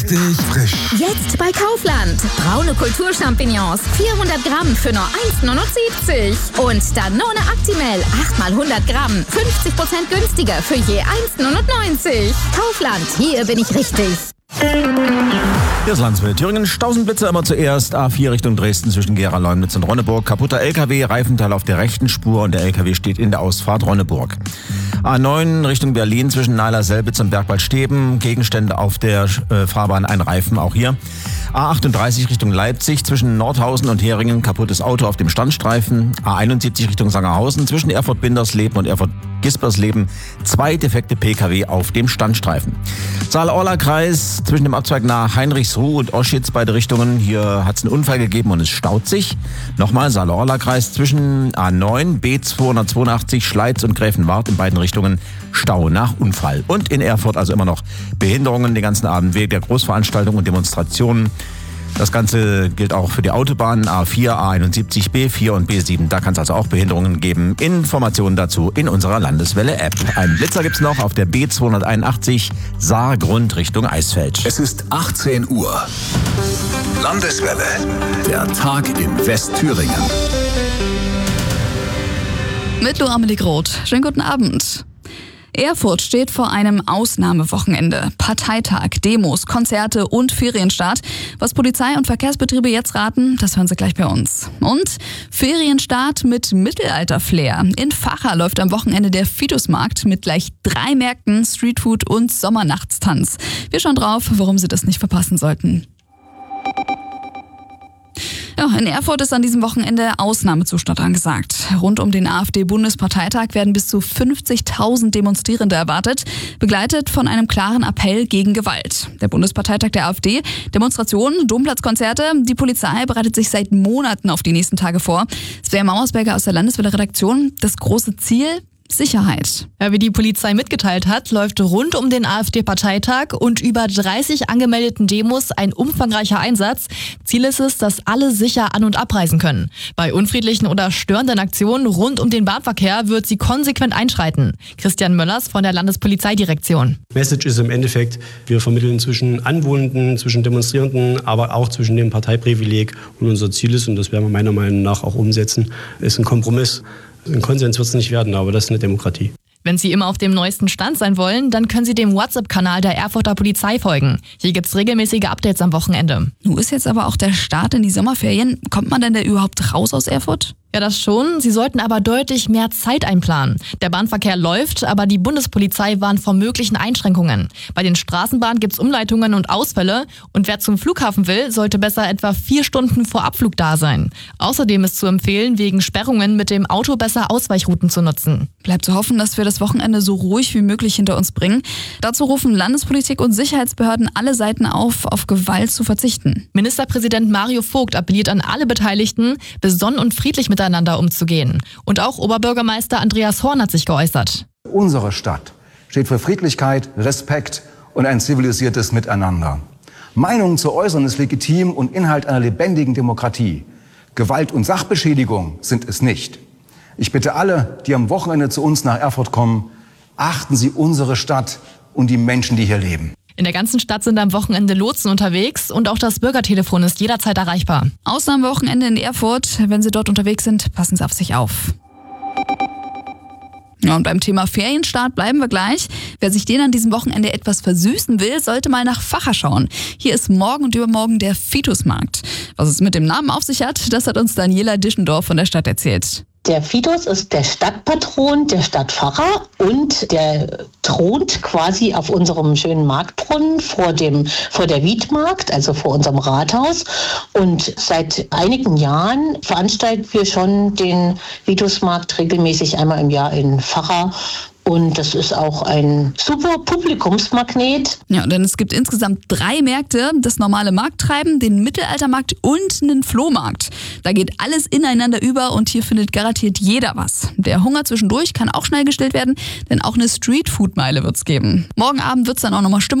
Richtig frisch. Jetzt bei Kaufland. Braune Kulturchampignons. 400 Gramm für nur 1,79 € Und Danone Actimel. 8 mal 100 Gramm. 50% günstiger für je 1,99 €. Kaufland. Hier bin ich richtig. Hier ist Landswelle Thüringen. Stausenblitzer immer zuerst. A4 Richtung Dresden zwischen Gera-Leumnitz und Ronneburg. Kaputter LKW, Reifenteil auf der rechten Spur und der LKW steht in der Ausfahrt Ronneburg. A9 Richtung Berlin zwischen Neiler-Selbitz und Bergwaldsteben. Gegenstände auf der Fahrbahn, ein Reifen auch hier. A38 Richtung Leipzig zwischen Nordhausen und Heringen. Kaputtes Auto auf dem Standstreifen. A71 Richtung Sangerhausen zwischen Erfurt-Bindersleben und Erfurt-Gispersleben. 2 defekte Pkw auf dem Standstreifen. Saale-Orla-Kreis zwischen dem Abzweig nach Heinrichsruh und Oschitz, beide Richtungen. Hier hat es einen Unfall gegeben und es staut sich. Nochmal Saale-Orla-Kreis zwischen A9, B282 Schleiz und Gräfenwart in beiden Richtungen. Stau nach Unfall. Und in Erfurt also immer noch Behinderungen den ganzen Abend wegen der Großveranstaltungen und Demonstrationen. Das Ganze gilt auch für die Autobahnen A4, A71, B4 und B7. Da kann es also auch Behinderungen geben. Informationen dazu in unserer Landeswelle-App. Einen Blitzer gibt's noch auf der B281 Saargrund Richtung Eisfeld. Es ist 18 Uhr. Landeswelle. Der Tag in Westthüringen. Mit Lo Amelie Groth. Schönen guten Abend. Erfurt steht vor einem Ausnahmewochenende. Parteitag, Demos, Konzerte und Ferienstart. Was Polizei und Verkehrsbetriebe jetzt raten, das hören Sie gleich bei uns. Und Ferienstart mit Mittelalter-Flair. In Vacha läuft am Wochenende der Fitusmarkt mit gleich 3 Märkten, Streetfood und Sommernachtstanz. Wir schauen drauf, warum Sie das nicht verpassen sollten. Ja, in Erfurt ist an diesem Wochenende Ausnahmezustand angesagt. Rund um den AfD-Bundesparteitag werden bis zu 50.000 Demonstrierende erwartet, begleitet von einem klaren Appell gegen Gewalt. Der Bundesparteitag der AfD, Demonstrationen, Domplatzkonzerte, die Polizei bereitet sich seit Monaten auf die nächsten Tage vor. Svea Mauersberger aus der Landeswelle-Redaktion. Das große Ziel? Sicherheit. Ja, wie die Polizei mitgeteilt hat, läuft rund um den AfD-Parteitag und über 30 angemeldeten Demos ein umfangreicher Einsatz. Ziel ist es, dass alle sicher an- und abreisen können. Bei unfriedlichen oder störenden Aktionen rund um den Bahnverkehr wird sie konsequent einschreiten. Christian Möllers von der Landespolizeidirektion. Message ist im Endeffekt, wir vermitteln zwischen Anwohnenden, zwischen Demonstrierenden, aber auch zwischen dem Parteiprivileg. Und unser Ziel ist, und das werden wir meiner Meinung nach auch umsetzen, ist ein Kompromiss. Ein Konsens wird es nicht werden, aber das ist eine Demokratie. Wenn Sie immer auf dem neuesten Stand sein wollen, dann können Sie dem WhatsApp-Kanal der Erfurter Polizei folgen. Hier gibt's regelmäßige Updates am Wochenende. Nun ist jetzt aber auch der Start in die Sommerferien. Kommt man denn da überhaupt raus aus Erfurt? Ja, das schon. Sie sollten aber deutlich mehr Zeit einplanen. Der Bahnverkehr läuft, aber die Bundespolizei warnt vor möglichen Einschränkungen. Bei den Straßenbahnen gibt's Umleitungen und Ausfälle. Und wer zum Flughafen will, sollte besser etwa 4 Stunden vor Abflug da sein. Außerdem ist zu empfehlen, wegen Sperrungen mit dem Auto besser Ausweichrouten zu nutzen. Bleibt zu hoffen, dass wir das Wochenende so ruhig wie möglich hinter uns bringen. Dazu rufen Landespolitik und Sicherheitsbehörden alle Seiten auf Gewalt zu verzichten. Ministerpräsident Mario Vogt appelliert an alle Beteiligten, besonnen und friedlich miteinander umzugehen. Und auch Oberbürgermeister Andreas Horn hat sich geäußert. Unsere Stadt steht für Friedlichkeit, Respekt und ein zivilisiertes Miteinander. Meinungen zu äußern ist legitim und Inhalt einer lebendigen Demokratie. Gewalt und Sachbeschädigung sind es nicht. Ich bitte alle, die am Wochenende zu uns nach Erfurt kommen, achten Sie unsere Stadt und die Menschen, die hier leben. In der ganzen Stadt sind am Wochenende Lotsen unterwegs und auch das Bürgertelefon ist jederzeit erreichbar. Ausnahmewochenende in Erfurt. Wenn Sie dort unterwegs sind, passen Sie auf sich auf. Ja, und beim Thema Ferienstart bleiben wir gleich. Wer sich den an diesem Wochenende etwas versüßen will, sollte mal nach Vacha schauen. Hier ist morgen und übermorgen der Fitusmarkt. Was es mit dem Namen auf sich hat, das hat uns Daniela Dischendorf von der Stadt erzählt. Der Fitus ist der Stadtpatron der Stadt Vacha und der thront quasi auf unserem schönen Marktbrunnen vor der Wiedmarkt, also vor unserem Rathaus. Und seit einigen Jahren veranstalten wir schon den Fitusmarkt regelmäßig einmal im Jahr in Vacha. Und das ist auch ein super Publikumsmagnet. Ja, denn es gibt insgesamt 3 Märkte, das normale Markttreiben, den Mittelaltermarkt und einen Flohmarkt. Da geht alles ineinander über und hier findet garantiert jeder was. Der Hunger zwischendurch kann auch schnell gestillt werden, denn auch eine Streetfood-Meile wird's geben. Morgen Abend wird's dann auch nochmal Stimmung